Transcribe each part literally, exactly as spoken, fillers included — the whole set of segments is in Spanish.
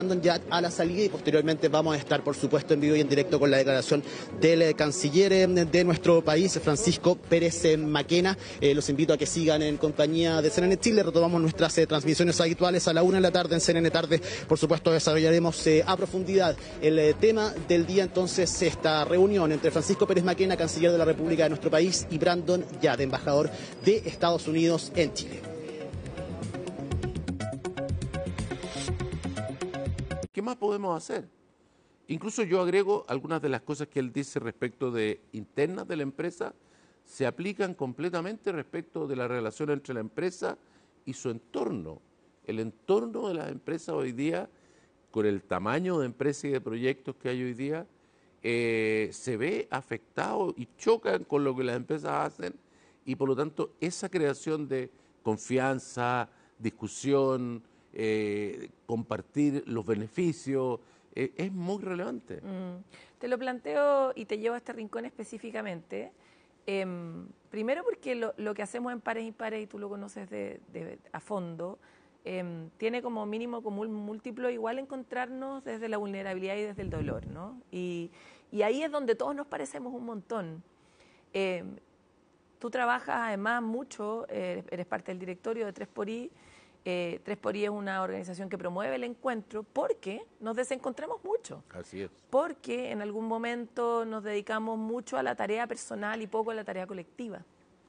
ya a la salida y posteriormente vamos a estar, por supuesto, en vivo y en directo con la declaración del canciller de nuestro país, Francisco Pérez Maquena. Eh, los invito a que sigan en compañía de C N N Chile. Retomamos nuestras eh, transmisiones habituales a la una de la tarde en C N N Tarde. Por supuesto, desarrollaremos eh, a profundidad el eh, tema del día. Entonces, esta reunión entre Francisco Pérez Maquena, canciller de la República de nuestro país, y Brandon Yad, embajador de Estados Unidos en Chile. ¿Qué más podemos hacer? Incluso yo agrego algunas de las cosas que él dice respecto de internas de la empresa, se aplican completamente respecto de la relación entre la empresa y su entorno. El entorno de las empresas hoy día, con el tamaño de empresas y de proyectos que hay hoy día, eh, se ve afectado y chocan con lo que las empresas hacen, y por lo tanto esa creación de confianza, discusión, Eh, compartir los beneficios, eh, es muy relevante. Mm. Te lo planteo y te llevo a este rincón específicamente. Eh, primero porque lo, lo que hacemos en Pares y Pares, y tú lo conoces de, de, a fondo, eh, tiene como mínimo común múltiplo igual encontrarnos desde la vulnerabilidad y desde el dolor, ¿no? Y, y ahí es donde todos nos parecemos un montón. Eh, tú trabajas además mucho, eh, eres parte del directorio de tres por I. Eh, tres por I es una organización que promueve el encuentro porque nos desencontramos mucho. Así es. Porque en algún momento nos dedicamos mucho a la tarea personal y poco a la tarea colectiva.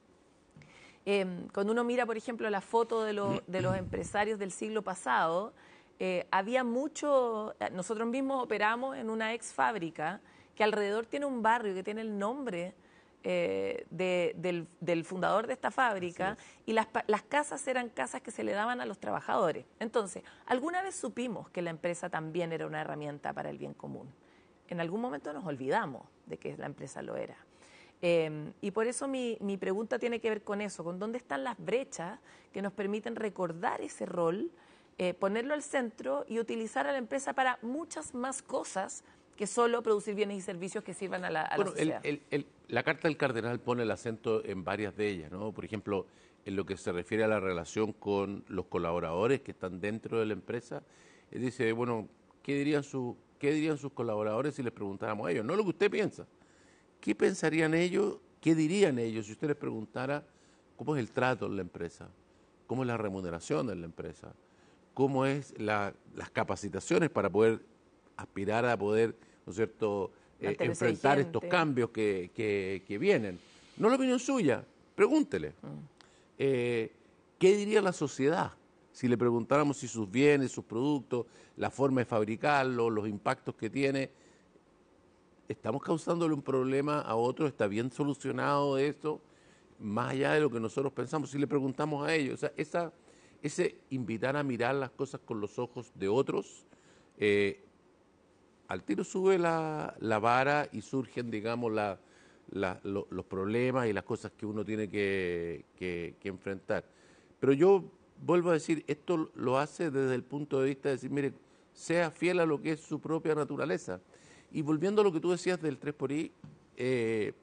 Eh, cuando uno mira, por ejemplo, la foto de, lo, de los empresarios del siglo pasado, eh, había mucho, nosotros mismos operamos en una ex fábrica que alrededor tiene un barrio que tiene el nombre Eh, de, del, del fundador de esta fábrica, y las, las casas eran casas que se le daban a los trabajadores. Entonces, alguna vez supimos que la empresa también era una herramienta para el bien común. En algún momento nos olvidamos de que la empresa lo era. Eh, y por eso mi, mi pregunta tiene que ver con eso, con dónde están las brechas que nos permiten recordar ese rol, eh, ponerlo al centro y utilizar a la empresa para muchas más cosas que solo producir bienes y servicios que sirvan a la, a bueno, la sociedad. El, el, el, la Carta del Cardenal pone el acento en varias de ellas, ¿no? Por ejemplo, en lo que se refiere a la relación con los colaboradores que están dentro de la empresa, él dice, bueno, ¿qué dirían, su, qué dirían sus colaboradores si les preguntáramos a ellos? No lo que usted piensa. ¿Qué pensarían ellos, qué dirían ellos si usted les preguntara cómo es el trato en la empresa? ¿Cómo es la remuneración en la empresa? ¿Cómo es la, las capacitaciones para poder aspirar a poder, ¿no es cierto?, eh, enfrentar estos cambios que, que, que vienen? No la opinión suya, pregúntele. Mm. Eh, ¿Qué diría la sociedad si le preguntáramos si sus bienes, sus productos, la forma de fabricarlos, los impactos que tiene, estamos causándole un problema a otros? ¿Está bien solucionado esto? Más allá de lo que nosotros pensamos, si le preguntamos a ellos, o sea, esa, ese invitar a mirar las cosas con los ojos de otros, eh, al tiro sube la, la vara y surgen, digamos, la, la, lo, los problemas y las cosas que uno tiene que, que, que enfrentar. Pero yo vuelvo a decir, esto lo hace desde el punto de vista de decir, mire, sea fiel a lo que es su propia naturaleza. Y volviendo a lo que tú decías del tres por I, eh,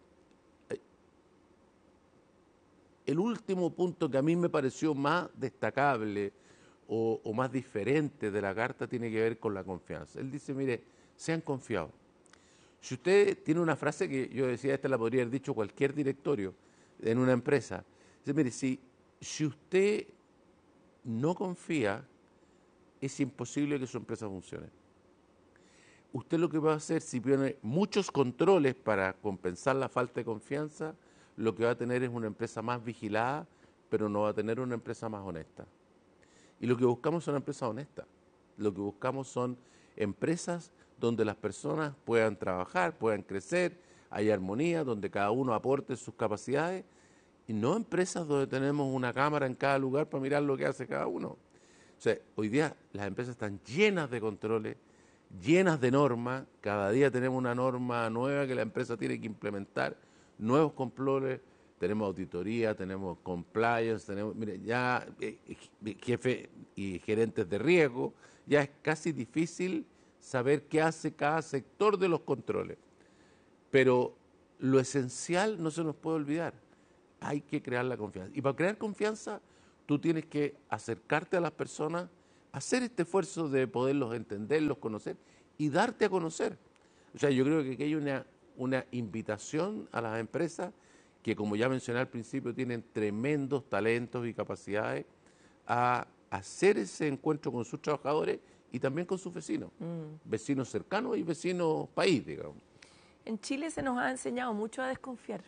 el último punto que a mí me pareció más destacable o, o más diferente de la carta tiene que ver con la confianza. Él dice, mire, sean confiados. Si usted tiene una frase que yo decía, esta la podría haber dicho cualquier directorio en una empresa, dice, mire, si, si usted no confía, es imposible que su empresa funcione. Usted lo que va a hacer, si pone muchos controles para compensar la falta de confianza, lo que va a tener es una empresa más vigilada, pero no va a tener una empresa más honesta. Y lo que buscamos son empresas honestas. Lo que buscamos son empresas donde las personas puedan trabajar, puedan crecer, hay armonía, donde cada uno aporte sus capacidades, y no empresas donde tenemos una cámara en cada lugar para mirar lo que hace cada uno. O sea, hoy día las empresas están llenas de controles, llenas de normas, cada día tenemos una norma nueva que la empresa tiene que implementar, nuevos controles, tenemos auditoría, tenemos compliance, tenemos, mire, ya eh, jefe y gerentes de riesgo, ya es casi difícil saber qué hace cada sector de los controles. Pero lo esencial no se nos puede olvidar, hay que crear la confianza. Y para crear confianza, tú tienes que acercarte a las personas hacer este esfuerzo de poderlos entenderlos, conocer y darte a conocer. O sea, yo creo que aquí hay una, una invitación a las empresas que, como ya mencioné al principio, tienen tremendos talentos y capacidades a hacer ese encuentro con sus trabajadores y también con sus vecinos, mm. vecinos cercanos y vecinos país, digamos. En Chile se nos ha enseñado mucho a desconfiar.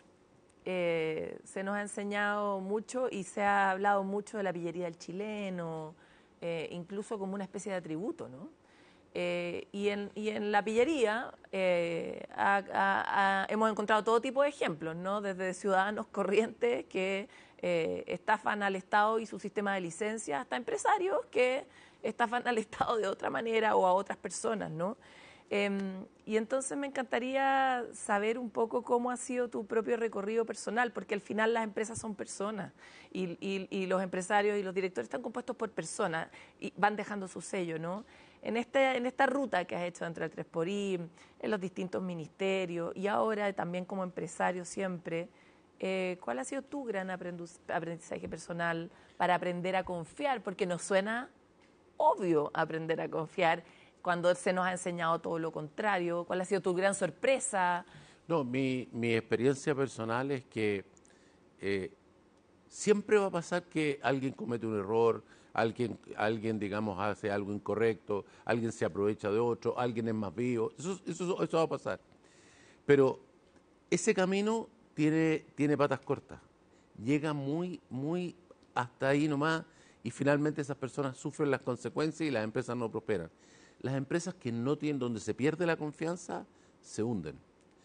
Eh, se nos ha enseñado mucho y se ha hablado mucho de la pillería del chileno, eh, incluso como una especie de atributo, ¿no? Eh, y, en, y en la pillería eh, ha, ha, ha, hemos encontrado todo tipo de ejemplos, ¿no? Desde ciudadanos corrientes que eh, estafan al Estado y su sistema de licencias, hasta empresarios que estafan al Estado de otra manera o a otras personas, ¿no? Eh, y entonces me encantaría saber un poco cómo ha sido tu propio recorrido personal, porque al final las empresas son personas y, y, y los empresarios y los directores están compuestos por personas y van dejando su sello, ¿no? En, este, en esta ruta que has hecho entre el tres por I, en los distintos ministerios y ahora también como empresario siempre, eh, ¿cuál ha sido tu gran aprendizaje personal para aprender a confiar? Porque nos suena obvio aprender a confiar cuando se nos ha enseñado todo lo contrario. ¿Cuál ha sido tu gran sorpresa? No, mi, mi experiencia personal es que eh, siempre va a pasar que alguien comete un error, alguien, alguien, digamos, hace algo incorrecto, alguien se aprovecha de otro, alguien es más vivo, eso, eso, eso va a pasar. Pero ese camino tiene, tiene patas cortas, llega muy, muy hasta ahí nomás y finalmente esas personas sufren las consecuencias y las empresas no prosperan. Las empresas que no tienen, donde se pierde la confianza, se hunden.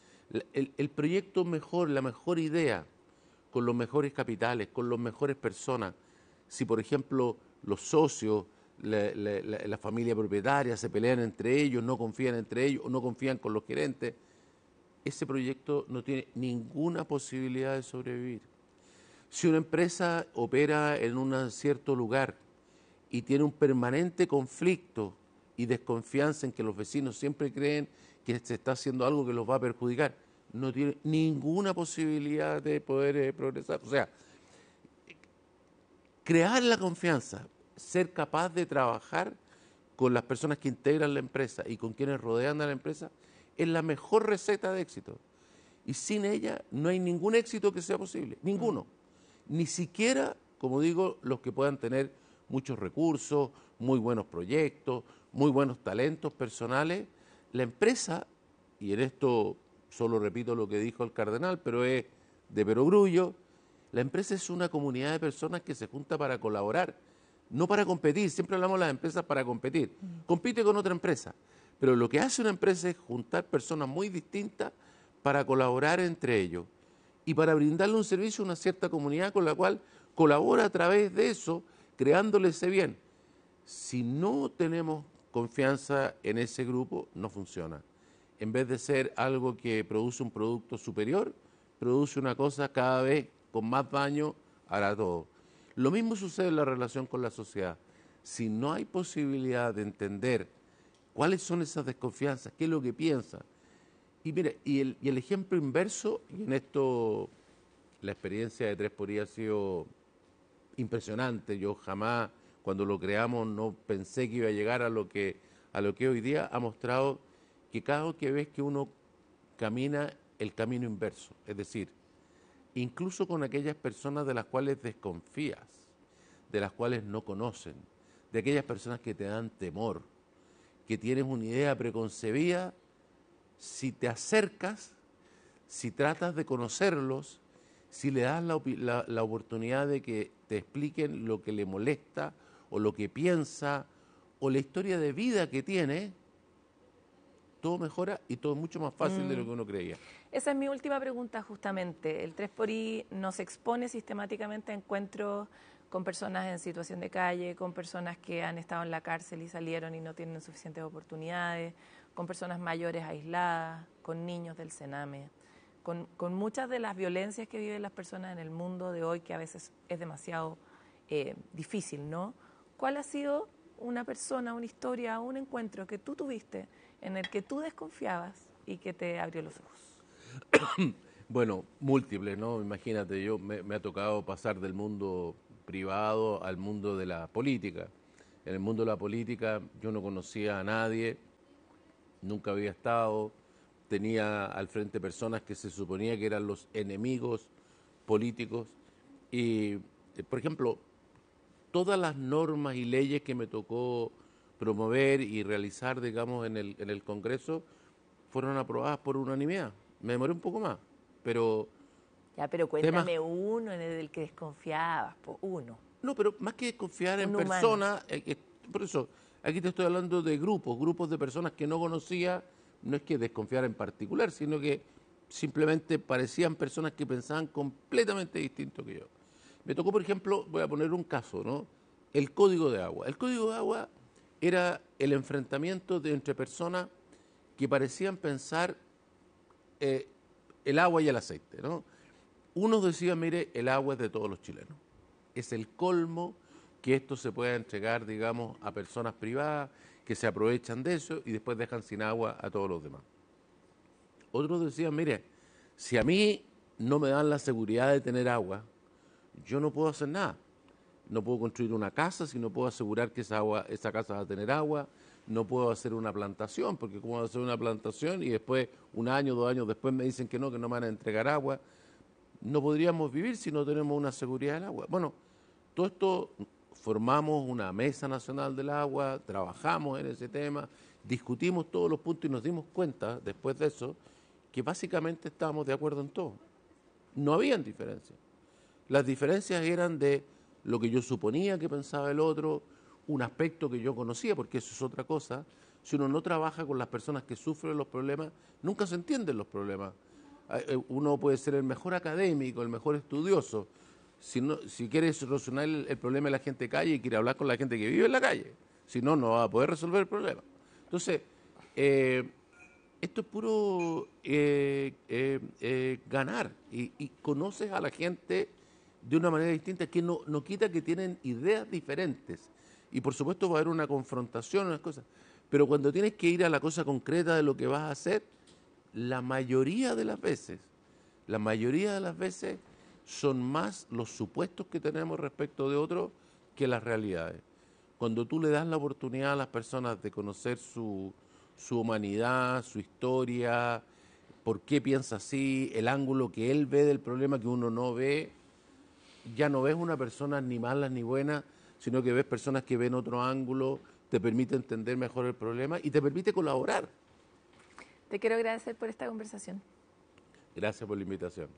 El, el proyecto mejor, la mejor idea, con los mejores capitales, con las mejores personas, si por ejemplo los socios, la, la, la, la familia propietaria se pelean entre ellos, no confían entre ellos o no confían con los gerentes, ese proyecto no tiene ninguna posibilidad de sobrevivir. Si una empresa opera en un cierto lugar y tiene un permanente conflicto y desconfianza en que los vecinos siempre creen que se está haciendo algo que los va a perjudicar, no tiene ninguna posibilidad de poder eh, progresar. O sea, crear la confianza, ser capaz de trabajar con las personas que integran la empresa y con quienes rodean a la empresa, es la mejor receta de éxito. Y sin ella no hay ningún éxito que sea posible, ninguno. Ni siquiera, como digo, los que puedan tener muchos recursos, muy buenos proyectos, muy buenos talentos personales. La empresa, y en esto solo repito lo que dijo el cardenal, pero es de perogrullo, la empresa es una comunidad de personas que se junta para colaborar, no para competir. Siempre hablamos de las empresas para competir. Compite con otra empresa, pero lo que hace una empresa es juntar personas muy distintas para colaborar entre ellos y para brindarle un servicio a una cierta comunidad con la cual colabora a través de eso, creándole ese bien. Si no tenemos confianza en ese grupo, no funciona. En vez de ser algo que produce un producto superior, produce una cosa cada vez con más daño hará todo. Lo mismo sucede en la relación con la sociedad. Si no hay posibilidad de entender cuáles son esas desconfianzas, qué es lo que piensan. Y mire, y el, y el ejemplo inverso, y en esto la experiencia de tres por I ha sido impresionante. Yo jamás, cuando lo creamos, no pensé que iba a llegar a lo que, a lo que hoy día ha mostrado que cada vez que ves que uno camina el camino inverso, es decir, incluso con aquellas personas de las cuales desconfías, de las cuales no conocen, de aquellas personas que te dan temor, que tienes una idea preconcebida, si te acercas, si tratas de conocerlos, si le das la, la, la oportunidad de que te expliquen lo que le molesta o lo que piensa o la historia de vida que tiene, todo mejora y todo es mucho más fácil mm. de lo que uno creía. Esa es mi última pregunta justamente. El tres por I nos expone sistemáticamente a encuentros con personas en situación de calle, con personas que han estado en la cárcel y salieron y no tienen suficientes oportunidades, con personas mayores aisladas, con niños del Sename, con, con muchas de las violencias que viven las personas en el mundo de hoy, que a veces es demasiado eh, difícil, ¿no? ¿Cuál ha sido una persona, una historia, un encuentro que tú tuviste en el que tú desconfiabas y que te abrió los ojos? Bueno, múltiples, ¿no? Imagínate, yo me, me ha tocado pasar del mundo privado al mundo de la política. En el mundo de la política yo no conocía a nadie, nunca había estado, tenía al frente personas que se suponía que eran los enemigos políticos y, por ejemplo, todas las normas y leyes que me tocó promover y realizar, digamos, en el, en el Congreso fueron aprobadas por unanimidad. Me demoré un poco más, pero... Ya, pero cuéntame temas, uno en el que desconfiabas, po, uno. No, pero más que confiar en Un humano. personas, eh, eh, por eso, aquí te estoy hablando de grupos, grupos de personas que no conocía, no es que desconfiar en particular, sino que simplemente parecían personas que pensaban completamente distinto que yo. Me tocó, por ejemplo, voy a poner un caso, ¿no? El Código de Agua. El Código de Agua era el enfrentamiento de entre personas que parecían pensar eh, el agua y el aceite, ¿no? Unos decían, mire, el agua es de todos los chilenos. Es el colmo que esto se pueda entregar, digamos, a personas privadas que se aprovechan de eso y después dejan sin agua a todos los demás. Otros decían, mire, si a mí no me dan la seguridad de tener agua, yo no puedo hacer nada. No puedo construir una casa si no puedo asegurar que esa, agua, esa casa va a tener agua. No puedo hacer una plantación, porque cómo voy a hacer una plantación y después, un año, dos años después me dicen que no, que no me van a entregar agua. No podríamos vivir si no tenemos una seguridad del agua. Bueno, todo esto, formamos una mesa nacional del agua, trabajamos en ese tema, discutimos todos los puntos y nos dimos cuenta, después de eso, que básicamente estábamos de acuerdo en todo. No habían diferencias. Las diferencias eran de lo que yo suponía que pensaba el otro, un aspecto que yo conocía, porque eso es otra cosa. Si uno no trabaja con las personas que sufren los problemas, nunca se entienden los problemas. Uno puede ser el mejor académico, el mejor estudioso. Si, no, si quiere solucionar el, el problema de la gente de calle y quiere hablar con la gente que vive en la calle, si no, no va a poder resolver el problema. Entonces, eh, esto es puro eh, eh, eh, ganar y, y conoces a la gente de una manera distinta que no, no quita que tienen ideas diferentes y por supuesto va a haber una confrontación, unas cosas, pero cuando tienes que ir a la cosa concreta de lo que vas a hacer, la mayoría de las veces, la mayoría de las veces son más los supuestos que tenemos respecto de otros que las realidades. Cuando tú le das la oportunidad a las personas de conocer su, su humanidad, su historia, por qué piensa así, el ángulo que él ve del problema que uno no ve, ya no ves una persona ni mala ni buena, sino que ves personas que ven otro ángulo, te permite entender mejor el problema y te permite colaborar. Te quiero agradecer por esta conversación. Gracias por la invitación.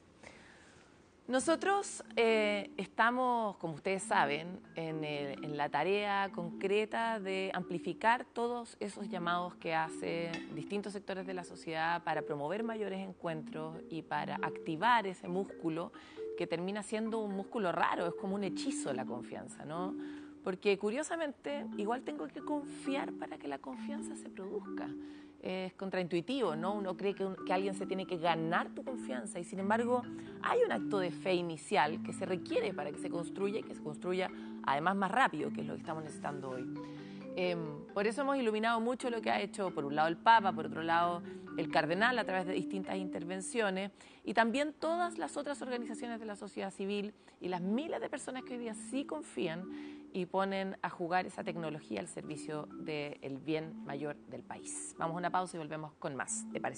Nosotros eh, estamos, como ustedes saben, en, el, en la tarea concreta de amplificar todos esos llamados que hacen distintos sectores de la sociedad para promover mayores encuentros y para activar ese músculo que termina siendo un músculo raro, es como un hechizo la confianza, ¿no? Porque curiosamente igual tengo que confiar para que la confianza se produzca. Es contraintuitivo, ¿no? Uno cree que, un, que alguien se tiene que ganar tu confianza y sin embargo hay un acto de fe inicial que se requiere para que se construya y que se construya además más rápido, que es lo que estamos necesitando hoy. Eh, por eso hemos iluminado mucho lo que ha hecho por un lado el Papa, por otro lado el Cardenal a través de distintas intervenciones y también todas las otras organizaciones de la sociedad civil y las miles de personas que hoy día sí confían y ponen a jugar esa tecnología al servicio del bien mayor del país. Vamos a una pausa y volvemos con más. ¿Te parece?